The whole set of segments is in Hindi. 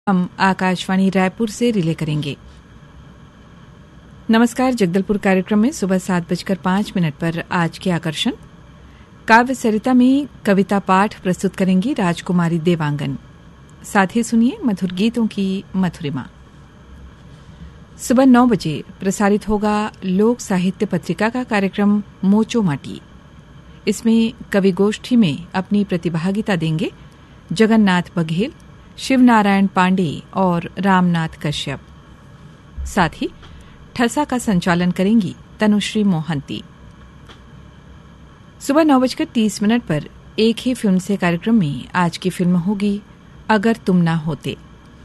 हम आकाशवाणी रायपुर से रिले करेंगे। नमस्कार। जगदलपुर कार्यक्रम में सुबह 7:05 पर आज के आकर्षण काव्य सरिता में कविता पाठ प्रस्तुत करेंगी राजकुमारी देवांगन। साथ ही सुनिए मधुर गीतों की मधुरिमा। सुबह 9 बजे प्रसारित होगा लोक साहित्य पत्रिका का कार्यक्रम मोचो माटी। इसमें कवि गोष्ठी में अपनी प्रतिभागिता देंगे जगन्नाथ बघेल, शिवनारायण पांडे और रामनाथ कश्यप। साथ ही ठसा का संचालन करेंगी तनुश्री मोहंती। सुबह 9:30 पर एक ही फिल्म से कार्यक्रम में आज की फिल्म होगी अगर तुम ना होते।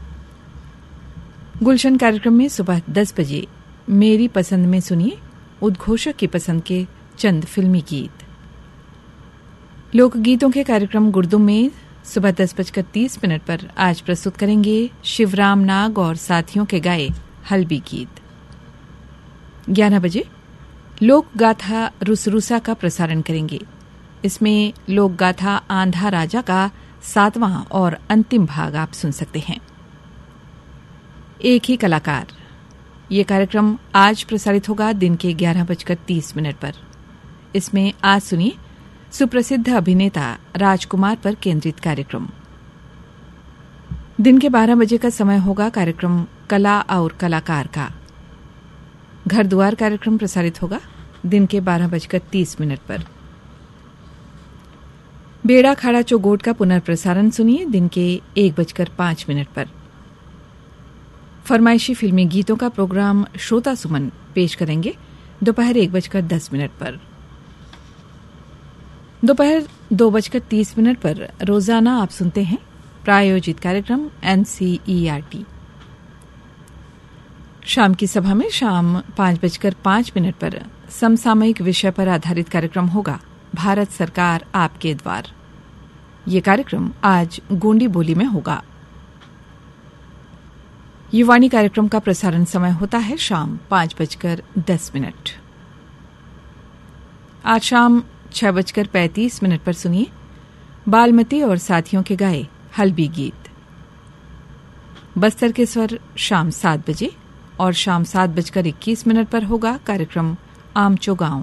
गुलशन कार्यक्रम में सुबह 10 बजे मेरी पसंद में सुनिए उद्घोषक की पसंद के चंद फिल्मी गीत। लोकगीतों के कार्यक्रम गुरदुम में सुबह 10:30 पर आज प्रस्तुत करेंगे शिवराम नाग और साथियों के गाए हल्बी गीत। 11 बजे लोक गाथा रुसरुसा का प्रसारण करेंगे। इसमें लोक गाथा आंधा राजा का 7वां और अंतिम भाग आप सुन सकते हैं। एक ही कलाकार ये कार्यक्रम आज प्रसारित होगा दिन के 11:30 पर। इसमें आज सुनिए सुप्रसिद्ध अभिनेता राजकुमार पर केंद्रित कार्यक्रम। दिन के 12 बजे का समय होगा कार्यक्रम कला और कलाकार का। घर द्वार कार्यक्रम प्रसारित होगा दिन के 12:30 पर। बेड़ा खाड़ा चौगोट का पुनर्प्रसारण सुनिए दिन के 1:05 पर। फरमाइशी फिल्मी गीतों का प्रोग्राम श्रोता सुमन पेश करेंगे दोपहर 1:10 पर। दोपहर 2:30 पर रोजाना आप सुनते हैं प्रायोजित कार्यक्रम NCERT। शाम की सभा में शाम 5:05 पर समसामयिक विषय पर आधारित कार्यक्रम होगा भारत सरकार आपके द्वार। ये कार्यक्रम आज गोंडी बोली में होगा। युवाणी कार्यक्रम का प्रसारण समय होता है शाम 5:10। आज शाम 6:35 पर सुनिए बालमती और साथियों के गाए हल्बी गीत। बस्तर के स्वर शाम 7 बजे और शाम 7:21 पर होगा कार्यक्रम आमचो गांव।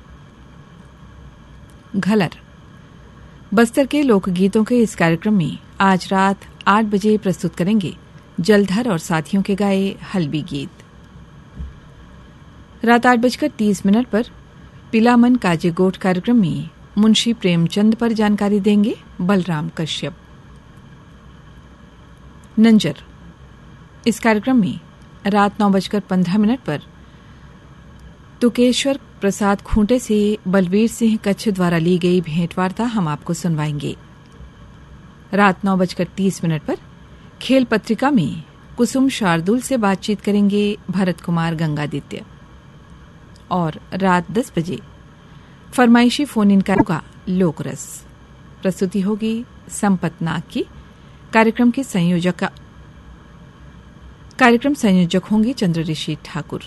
घलर बस्तर के लोकगीतों के इस कार्यक्रम में आज रात 8 बजे प्रस्तुत करेंगे जलधर और साथियों के गाए हल्बी गीत। रात 8:30 पर पिलामन काजेगोट कार्यक्रम में मुंशी प्रेमचंद पर जानकारी देंगे बलराम कश्यप। नंजर इस कार्यक्रम में रात 9:15 पर तुकेश्वर प्रसाद खूंटे से बलवीर सिंह कच्छ द्वारा ली गई भेंटवार्ता हम आपको सुनवाएंगे। रात 9:30 पर खेल पत्रिका में कुसुम शार्दुल से बातचीत करेंगे भरत कुमार गंगादित्य। और रात 10 बजे फरमाइशी फोन इन का होगा लोकरस। प्रस्तुति होगी संपत नाग की। कार्यक्रम संयोजक होंगे चंद्र ऋषि ठाकुर।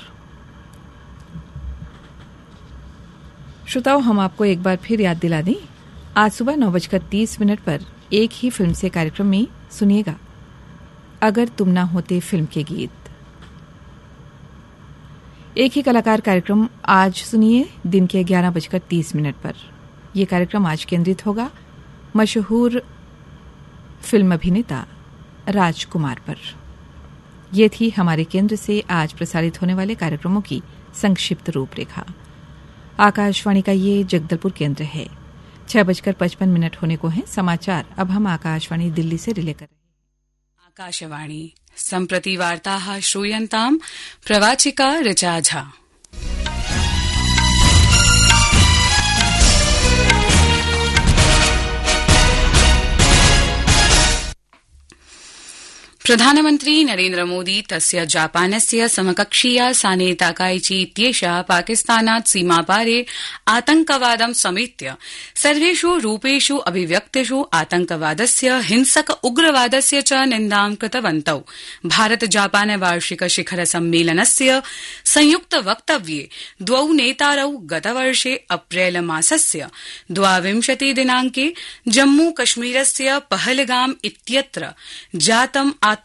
श्रोताओं, हम आपको एक बार फिर याद दिला दें, आज सुबह 9:30 पर एक ही फिल्म से कार्यक्रम में सुनिएगा अगर तुम ना होते फिल्म के गीत। एक ही कलाकार कार्यक्रम आज सुनिए दिन के 11:30 पर। यह कार्यक्रम आज केंद्रित होगा मशहूर फिल्म अभिनेता राजकुमार पर। ये थी हमारे केंद्र से आज प्रसारित होने वाले कार्यक्रमों की संक्षिप्त रूपरेखा। आकाशवाणी का ये जगदलपुर केंद्र है। 6:55 होने को हैं समाचार। अब हम आकाशवाणी दिल्ली से रिले कर रहे हैं। आकाशवाणी सम्प्रति वार्ताः श्रूयन्ताम् प्रवाचिका ऋचा झा। प्रधानमन्त्री नरेन्द्र मोदी तस्य जापानस्य समकक्षीया साने ताकाइची इत्येषा पाकिस्तानात् सीमापारे आतंकवादं समेत्य सर्वेषु रूपेषु अभिव्यक्तिषु आतंकवादस्य हिंसक उग्रवादस्य च निन्दां कृतवन्तौ। भारत जापान वार्षिक शिखर सम्मेलनस्य संयुक्त वक्तव्ये द्वौ नेतारौ गतवर्षे अप्रैल मासस्य 22 दिनाङ्के जम्मू कश्मीरस्य पहलगाम इत्यत्र जातम्